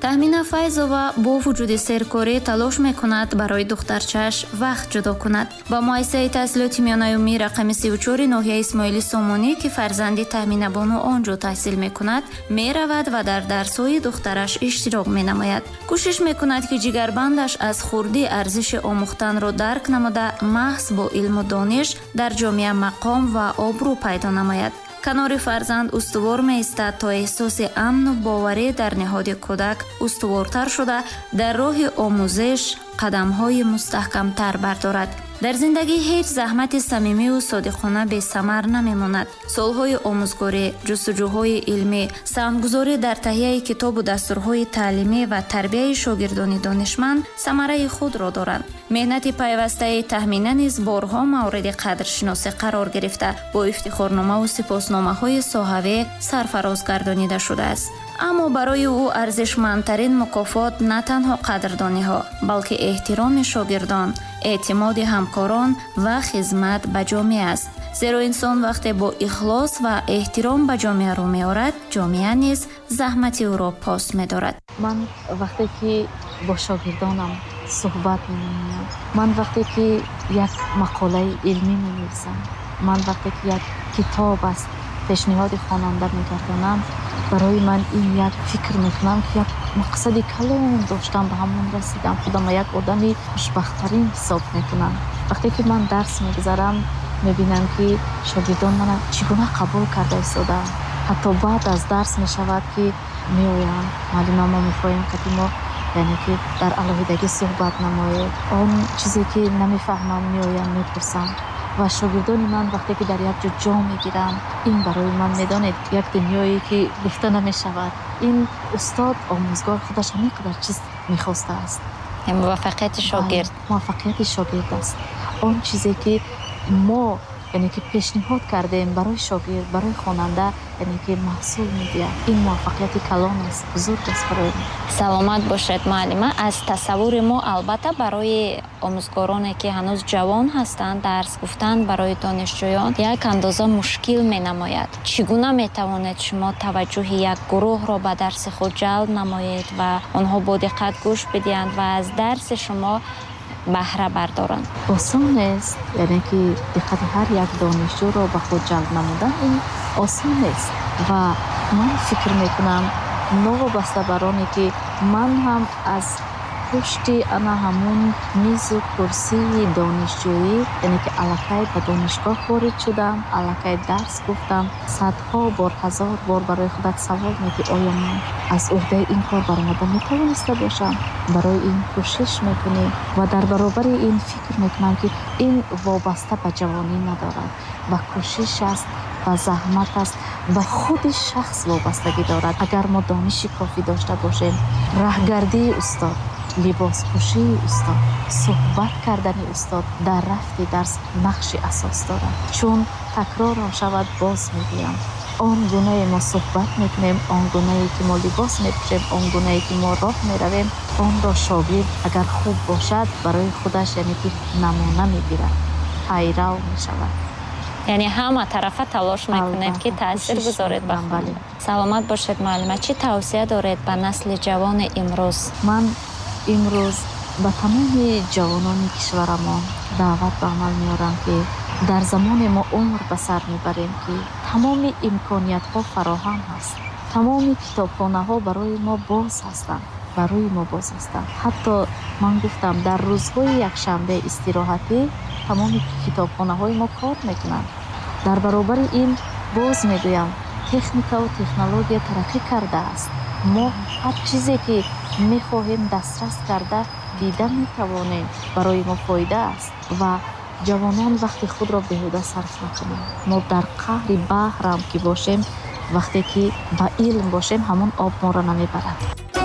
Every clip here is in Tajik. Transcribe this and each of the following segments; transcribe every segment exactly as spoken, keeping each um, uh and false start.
таҳмина Файзова бо вуҷуди серкорӣ талош мекунад барои духтарчааш вақт ҷудо кунад. ба муассисаи таҳсилоти миёнаюмии рақами си ва чори ноҳияи Исмоили Сомонӣ ки фарзанди Таҳминабону он ҷо таҳсил мекунад меравад ва дар дарсҳои духтараш иштирок менамояд. кӯшиш мекунад ки ҷигарбандаш аз хурдӣ арзиши омӯхтанро дарк намуда маҳз бо илму дониш дар ҷомеа мақом ва обрӯ пайдо намояд. канори фарзанд устувор меистад то эҳсоси амну боварӣ дар ниҳоди кӯдак устувортар шуда дар роҳи омӯзиш қадамҳои мустаҳкамтар бардорад. дар зиндагӣ ҳеҷ заҳмати самимию содиқона бесамар намемонад. солҳои омӯзгорӣ, ҷустуҷӯҳои илмӣ, саҳмгузорӣ дар таҳияи китобу дастурҳои таълимӣ ва тарбияи шогирдони донишманд самараи худро доранд. меҳнати пайвастаи Таҳмина низ борҳо мавриди қадршиносӣ қарор гирифта, бо ифтихорномаву сипосномаҳои соҳавӣ сарфароз гардонида шудааст. аммо барои ӯ арзишмандтарин мукофот на танҳо қадрдониҳо, балки эҳтироми шогирдон, эътимоди ҳамкорон ва хизмат ба ҷомеа аст. зеро инсон вақте бо ихлос ва эҳтиром ба ҷомеа рӯ меорад, ҷомеа низ заҳмати ӯро пос медорад. ман вақте ки бо шогирдонам суҳбат менамоям, ман вақте ки як мақолаи илмӣ менависам, ман вақте ки як китоб аст пешниҳоди хонанда мегардонам, барои ман ин як фикр мекунам ки як мақсади калон доштам, ба ҳамон расидам, худама як одами хушбахттарин ҳисоб мекунам. вақте ки ман дарс мегузарам, мебинам ки шогирдон мана чӣ гуна қабул карда истодаанд. ҳатто баъд аз дарс мешавад ки меоянд, муаллима мо мехоҳем ки мо яъне ки дар алоҳидагӣ суҳбат намоед, он чизе ки намефаҳмам меоям мепурсам. ва шогирдони ман вақте ки дар як ҷо ҷо мегирам, ин барои ман медонед як дунёе ки гуфта намешавад. ин устод омӯзгор худаш ҳамин қадар чиз мехостааст. муваффақияти шогирд муваффақияти шогирд аст. он чизе ки мо яъне ки пешниҳод кардем барои шогирд, барои хонанда, яъне ки маҳсул медиҳад. ин муваффақияти калон аст, бузург аст барои мо. саломат бошед муаллима. аз тасаввури мо албатта барои омӯзгороне ки ҳанӯз ҷавон ҳастанд, дарс гуфтан барои донишҷӯён як андоза мушкил менамояд. чӣ гуна метавонед шумо таваҷҷӯҳи як гурӯҳро ба дарси худ ҷалб намоед ва онҳо бо диққат гӯш бидиҳанд ва аз дарси шумо баҳра бардоранд? осон нест, яъне ки диққати ҳар як донишҷӯро ба худ ҷалб намудан ин осон нест. ва ман фикр мекунам новобаста бар оне ки ман ҳам аз пушти ана ҳамун мизу курсии донишҷӯӣ, яъне ки аллакай ба донишгоҳ ворид шудам, аллакай дарс гуфтам, садҳо бор, ҳазор бор барои худат савол мекӣ оё ман аз уҳдаи ин кор баромада метавониста бошам. барои ин кӯшиш мекунӣ ва дар баробари ин фикр мекунам ки ин вобаста ба ҷавонӣ надорад, ба кӯшиш аст, ба заҳмат аст, ба худи шахс вобастагӣ дорад. агар мо дониши кофӣ дошта бошем, раҳгардии устод, либоспӯшии устод, суҳбат кардани устод дар рафти дарс нақши асос дорад. чун такрорам шавад, боз мегӯям, он гунае мо суҳбат мекунем, он гунае ки мо либос мепӯшем, он гунае ки мо роҳ меравем, онро шогирд агар хуб бошад барои худаш яъне ки намуна мегирад, пайрав мешавад. яъне ҳама тарафа талош мекунед ки таъсир гузоред ба хонанда. саломат бошед муаллима. чӣ тавсия доред ба насли ҷавони имрӯз? ман имрӯз ба тамоми ҷавонони кишварамон даъват ба амал меорам ки дар замоне мо умр ба сар мебарем ки тамоми имкониятҳо фароҳам ҳаст, тамоми китобхонаҳо барои мо боз ҳастанд, барои мо боз ҳастанд. ҳатто ман гуфтам дар рӯзҳои якшанбе истироҳатӣ тамоми китобхонаҳои мо кор мекунанд. дар баробари ин боз мегӯям, техникаву технология тараққӣ кардааст. мо ҳар чизе ки мехоҳем дастрас карда дида метавонем, барои мо фоида аст ва ҷавонон вақти худро беҳуда сарф накунанд. мо дар қаҳри баҳрам ки бошем, вақте ки ба илм бошем, ҳамон об моро намебарад.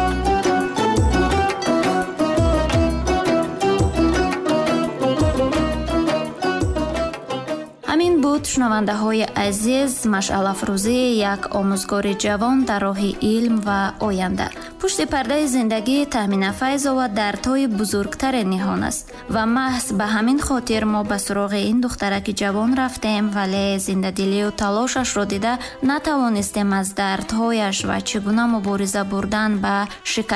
шунавандаҳои азиз, машъалафрӯзии як омӯзгори ҷавон дар роҳи илм ва оянда. пушти пардаи зиндагии Таҳмина Файзова дардҳои бузургтаре ниҳон аст ва маҳз ба ҳамин хотир мо ба суроғи ин духтараки ҷавон рафтем, вале зиндадилию талошашро дида натавонистем аз дардҳояш ва чӣ гуна мубориза бурдан ба шикаст